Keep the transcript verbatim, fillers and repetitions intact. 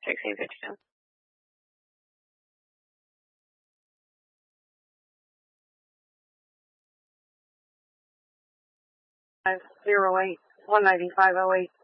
sixteen fifty-two. Zero eight one ninety five oh eight.